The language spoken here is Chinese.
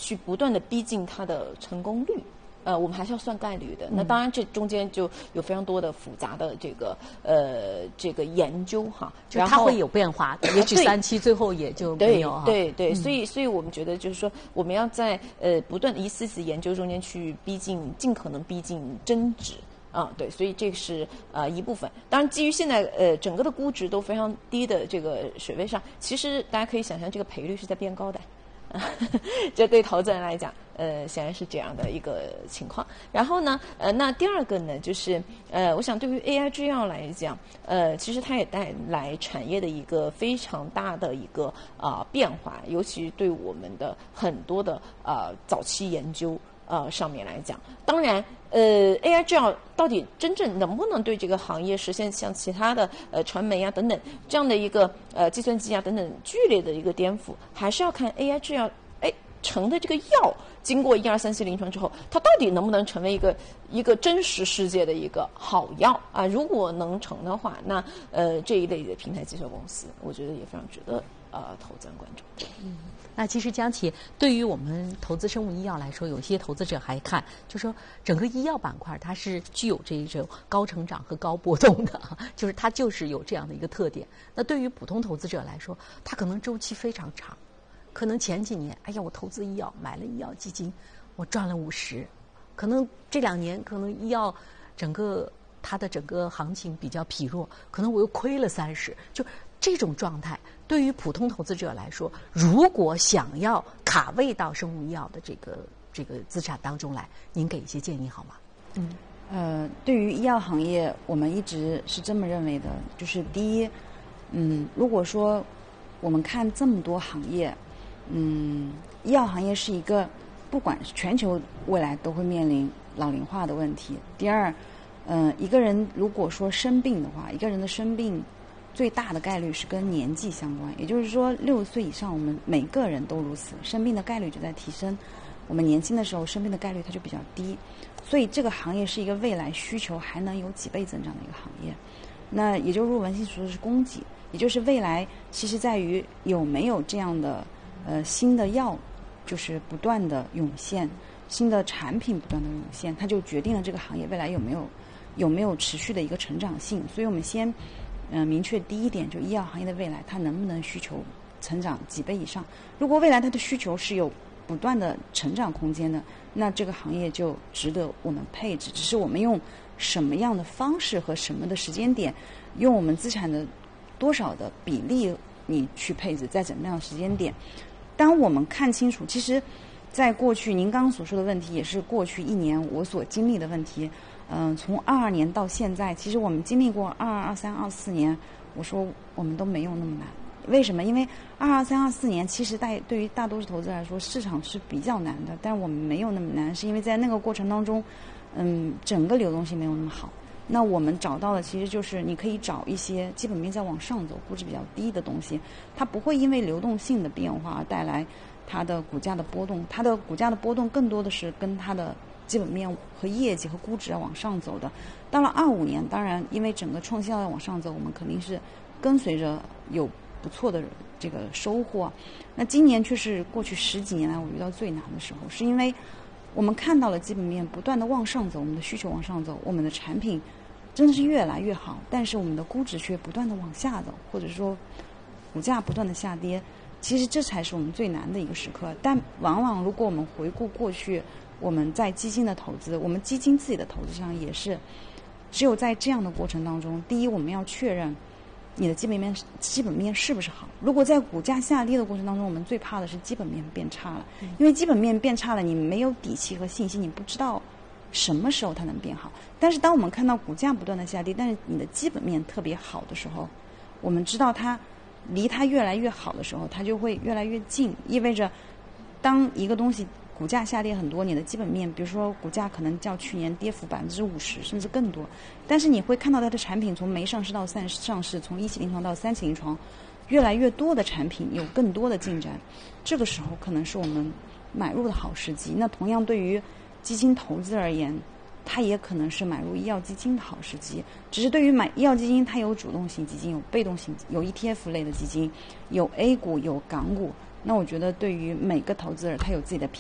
去不断的逼近它的成功率。我们还是要算概率的。那当然，这中间就有非常多的复杂的这个研究哈， 就它会有变化，也许3期最后也就没有哈。 对，所以我们觉得就是说，我们要在不断的一次次研究中间去尽可能逼近真值。对，所以这是一部分。当然，基于现在整个的估值都非常低的这个水位上，其实大家可以想象，这个赔率是在变高的。这对投资人来讲，显然是这样的一个情况。然后呢，那第二个呢，就是我想对于 AI 制药来讲，其实它也带来产业的一个非常大的一个变化，尤其对我们的很多的早期研究上面来讲，当然。AI 制药到底真正能不能对这个行业实现像其他的传媒啊等等这样的一个计算机啊等等剧烈的一个颠覆，还是要看 AI 制药成的这个药经过1、2、3期临床之后，它到底能不能成为一个真实世界的一个好药啊？如果能成的话，那这一类的平台计算公司，我觉得也非常值得投资人关注。 那其实江琪，对于我们投资生物医药来说，有些投资者还看，就说整个医药板块它是具有这一种高成长和高波动的，就是它就是有这样的一个特点。那对于普通投资者来说，它可能周期非常长，可能前几年，哎呀，我投资医药买了医药基金，我赚了50%，可能这2年可能医药它的整个行情比较疲弱，可能我又亏了30%，就这种状态。对于普通投资者来说，如果想要卡位到生物医药的这个资产当中来，您给一些建议好吗？ 对于医药行业，我们一直是这么认为的，就是第一，如果说我们看这么多行业，医药行业是一个不管全球未来都会面临老龄化的问题。第二，一个人如果说生病的话，一个人的生病最大的概率是跟年纪相关，也就是说60岁以上我们每个人都如此，生病的概率就在提升。我们年轻的时候生病的概率它就比较低，所以这个行业是一个未来需求还能有几倍增长的一个行业。那也就如文心说的是供给，也就是未来其实在于有没有这样的新的药就是不断的涌现，新的产品不断的涌现，它就决定了这个行业未来有没有持续的一个成长性。所以我们先明确第一点，就医药行业的未来它能不能需求成长几倍以上。如果未来它的需求是有不断的成长空间的，那这个行业就值得我们配置，只是我们用什么样的方式和什么的时间点，用我们资产的多少的比例你去配置，在怎么样的时间点。当我们看清楚，其实在过去您刚刚所说的问题也是过去1年我所经历的问题。从22年到现在，其实我们经历过22、23、24年，我说我们都没有那么难。为什么？因为22、23、24年其实对于大多数投资来说，市场是比较难的，但是我们没有那么难，是因为在那个过程当中，整个流动性没有那么好。那我们找到的其实就是你可以找一些基本面在往上走、估值比较低的东西，它不会因为流动性的变化而带来它的股价的波动，它的股价的波动更多的是跟它的基本面和业绩和估值要往上走的。到了25年，当然因为整个创新要往上走，我们肯定是跟随着有不错的这个收获。那今年却是过去10几年来我遇到最难的时候，是因为我们看到了基本面不断的往上走，我们的需求往上走，我们的产品真的是越来越好，但是我们的估值却不断的往下走，或者说股价不断的下跌。其实这才是我们最难的一个时刻。但往往如果我们回顾过去，我们在基金的投资，我们基金自己的投资上也是，只有在这样的过程当中，第一我们要确认你的基本面是不是好。如果在股价下跌的过程当中，我们最怕的是基本面变差了，因为基本面变差了，你没有底气和信心，你不知道什么时候它能变好。但是当我们看到股价不断的下跌，但是你的基本面特别好的时候，我们知道它离它越来越好的时候，它就会越来越近，意味着当一个东西股价下跌很多，你的基本面比如说股价可能较去年跌幅50%甚至更多，但是你会看到它的产品从没上市到上市，从1期临床到3期临床，越来越多的产品有更多的进展，这个时候可能是我们买入的好时机。那同样对于基金投资而言，它也可能是买入医药基金的好时机。只是对于买医药基金，它有主动型基金，有被动型，有 ETF 类的基金，有 A 股，有港股。那我觉得对于每个投资者，他有自己的